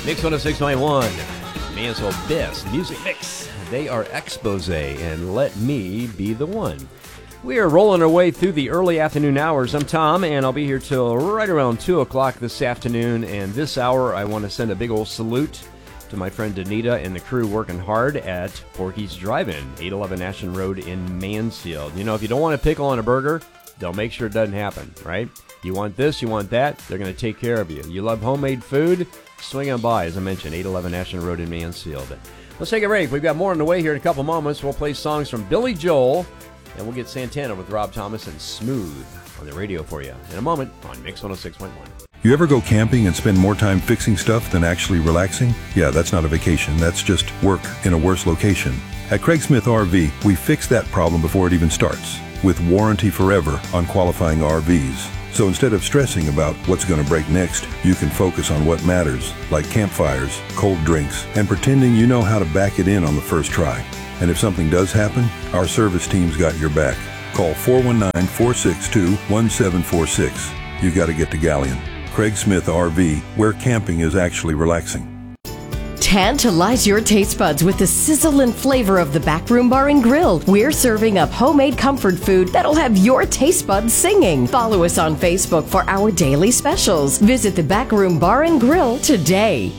Mix 106.1, Mansell Best Music Mix. They are Expose, and Let Me Be the One. We are rolling our way through the early afternoon hours. I'm Tom, and I'll be here till right around 2 o'clock this afternoon. And this hour, I want to send a big old salute to my friend Danita and the crew working hard at Porky's Drive-In, 811 Ashland Road in Mansfield. You know, if you don't want a pickle on a burger, they'll make sure it doesn't happen, right? You want this, you want that, they're going to take care of you. You love homemade food, swing on by, as I mentioned, 811 Ashland Road in Mansfield. Let's take a break. We've got more on the way here in a couple moments. We'll play songs from Billy Joel, and we'll get Santana with Rob Thomas and Smooth on the radio for you in a moment on Mix 106.1. You ever go camping and spend more time fixing stuff than actually relaxing? Yeah, that's not a vacation. That's just work in a worse location. At Craig Smith RV, we fix that problem before it even starts, with warranty forever on qualifying RVs. So instead of stressing about what's going to break next, you can focus on what matters, like campfires, cold drinks, and pretending you know how to back it in on the first try. And if something does happen, our service team's got your back. Call 419-462-1746. You got to get to Galleon. Craig Smith RV, where camping is actually relaxing. Tantalize your taste buds with the sizzle and flavor of the Backroom Bar and Grill. We're serving up homemade comfort food that'll have your taste buds singing. Follow us on Facebook for our daily specials. Visit the Backroom Bar and Grill today.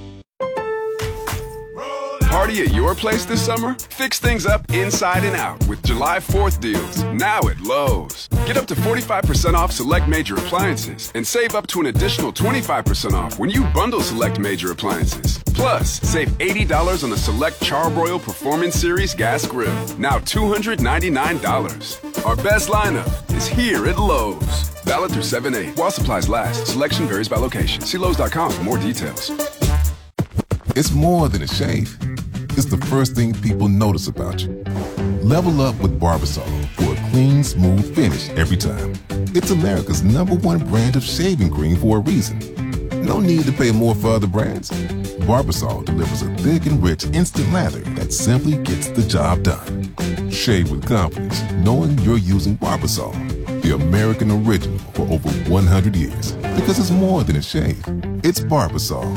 Party at your place this summer? Fix things up inside and out with July 4th deals, now at Lowe's. Get up to 45% off select major appliances and save up to an additional 25% off when you bundle select major appliances. Plus, save $80 on the select Charbroil Performance Series gas grill, now $299. Our best lineup is here at Lowe's. Valid through 7/8 while supplies last. Selection varies by location. See Lowe's.com for more details. It's more than a shave. It's the first thing people notice about you. Level up with Barbasol for a clean, smooth finish every time. It's America's #1 brand of shaving cream for a reason. No need to pay more for other brands. Barbasol delivers a thick and rich instant lather that simply gets the job done. Shave with confidence, knowing you're using Barbasol, the American original for over 100 years. Because it's more than a shave. It's Barbasol.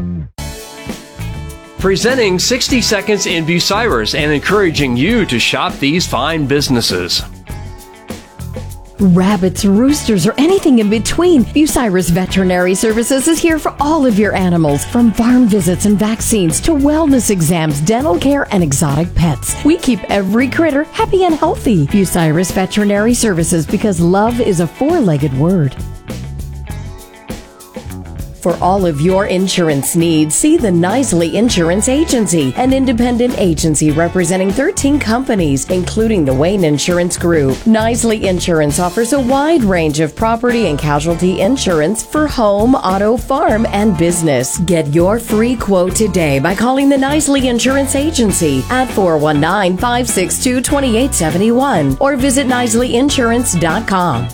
Presenting 60 Seconds in Bucyrus and encouraging you to shop these fine businesses. Rabbits, roosters, or anything in between, Bucyrus Veterinary Services is here for all of your animals, from farm visits and vaccines to wellness exams, dental care, and exotic pets. We keep every critter happy and healthy. Bucyrus Veterinary Services, because love is a four-legged word. For all of your insurance needs, see the Knisely Insurance Agency, an independent agency representing 13 companies, including the Wayne Insurance Group. Knisely Insurance offers a wide range of property and casualty insurance for home, auto, farm, and business. Get your free quote today by calling the Knisely Insurance Agency at 419-562-2871 or visit knisleyinsurance.com.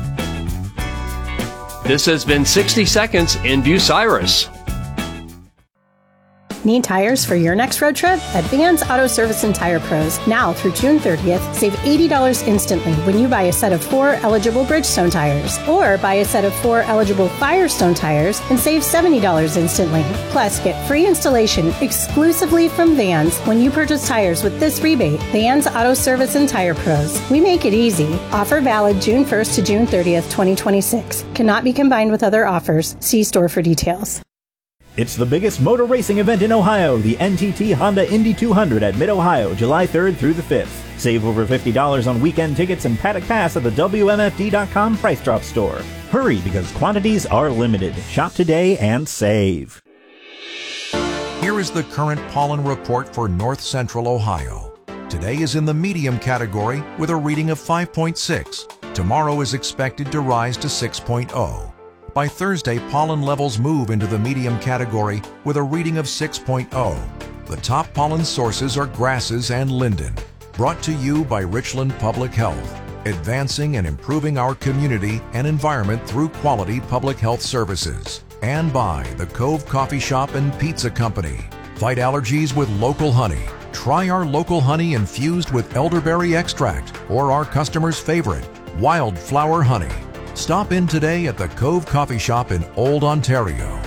This has been 60 Seconds in Bucyrus. Need tires for your next road trip? At Vans Auto Service and Tire Pros, now through June 30th, save $80 instantly when you buy a set of 4 eligible Bridgestone tires. Or buy a set of 4 eligible Firestone tires and save $70 instantly. Plus, get free installation exclusively from Vans when you purchase tires with this rebate. Vans Auto Service and Tire Pros. We make it easy. Offer valid June 1st to June 30th, 2026. Cannot be combined with other offers. See store for details. It's the biggest motor racing event in Ohio, the NTT Honda Indy 200 at Mid-Ohio, July 3rd through the 5th. Save over $50 on weekend tickets and Paddock Pass at the WMFD.com Price Drop store. Hurry, because quantities are limited. Shop today and save. Here is the current pollen report for North Central Ohio. Today is in the medium category with a reading of 5.6. Tomorrow is expected to rise to 6.0. By Thursday, pollen levels move into the medium category with a reading of 6.0. The top pollen sources are grasses and linden. Brought to you by Richland Public Health, advancing and improving our community and environment through quality public health services. And by the Cove Coffee Shop and Pizza Company. Fight allergies with local honey. Try our local honey infused with elderberry extract or our customer's favorite, wildflower honey. Stop in today at the Cove Coffee Shop in Old Ontario.